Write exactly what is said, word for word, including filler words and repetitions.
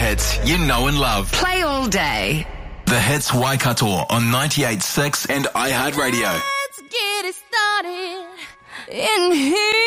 hits you know and love. Play all day. The Hits Waikato on ninety-eight point six and iHeartRadio. Let's get it started in here.